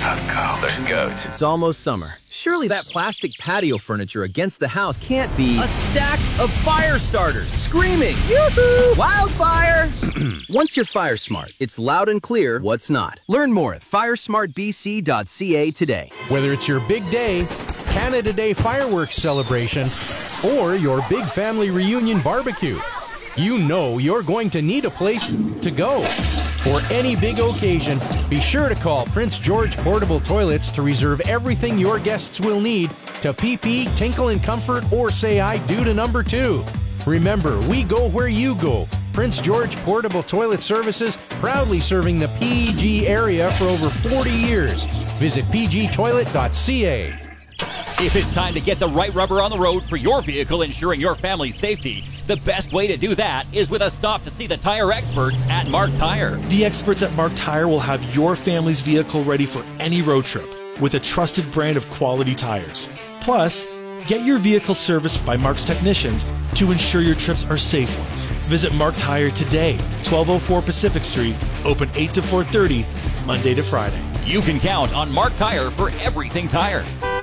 The GOAT. It's almost summer. Surely that plastic patio furniture against the house can't be a stack of fire starters screaming, "Yoo-hoo! Wildfire!" Once you're fire smart, it's loud and clear what's not. Learn more at firesmartbc.ca today. Whether it's your big day, Canada Day fireworks celebration, or your big family reunion barbecue, you know you're going to need a place to go. For any big occasion, be sure to call Prince George Portable Toilets to reserve everything your guests will need to pee, tinkle in comfort, or say I do to number 2. Remember, we go where you go. Prince George Portable Toilet Services, proudly serving the PG area for over 40 years. Visit pgtoilet.ca. If it's time to get the right rubber on the road for your vehicle, ensuring your family's safety, the best way to do that is with a stop to see the tire experts at Mark Tire. The experts at Mark Tire will have your family's vehicle ready for any road trip with a trusted brand of quality tires. Plus, get your vehicle serviced by Mark's technicians to ensure your trips are safe ones. Visit Mark Tire today, 1204 Pacific Street, open 8 to 4:30, Monday to Friday. You can count on Mark Tire for everything tire.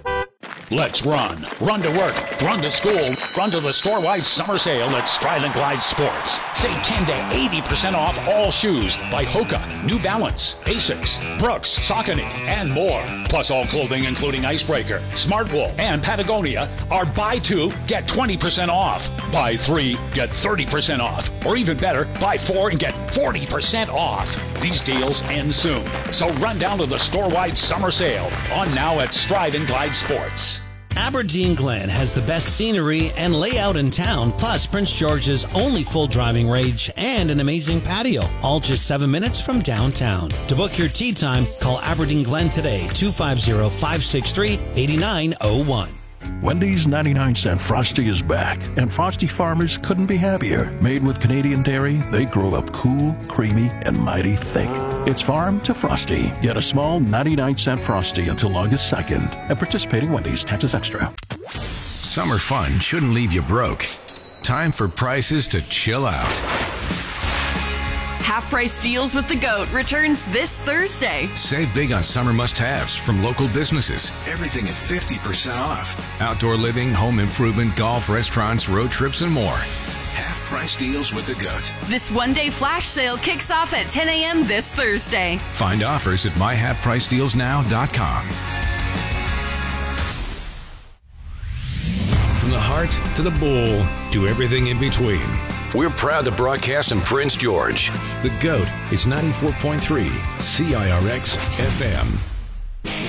Let's run. Run to work. Run to school. Run to the store-wide summer sale at Stride and Glide Sports. Save 10 to 80% off all shoes by Hoka, New Balance, Asics, Brooks, Saucony, and more. Plus all clothing including Icebreaker, Smartwool, and Patagonia are buy 2, get 20% off. Buy 3, get 30% off. Or even better, buy 4 and get 40% off. These deals end soon. So run down to the store-wide summer sale on now at Stride and Glide Sports. Aberdeen Glen has the best scenery and layout in town, plus Prince George's only full driving range and an amazing patio, all just 7 minutes from downtown. To book your tea time, call Aberdeen Glen today, 250-563-8901. Wendy's 99-cent Frosty is back, and Frosty farmers couldn't be happier. Made with Canadian dairy, they grow up cool, creamy, and mighty thick. It's farm to Frosty. Get a small 99-cent Frosty until August 2nd at participating Wendy's, taxes extra. Summer fun shouldn't leave you broke. Time for prices to chill out. Half-price deals with the GOAT returns this Thursday. Save big on summer must-haves from local businesses. Everything at 50% off. Outdoor living, home improvement, golf, restaurants, road trips, and more. Half-price deals with the GOAT. This one-day flash sale kicks off at 10 a.m. this Thursday. Find offers at myhalfpricedealsnow.com. From the heart to the bowl to everything in between. We're proud to broadcast in Prince George. The GOAT is 94.3 CIRX FM.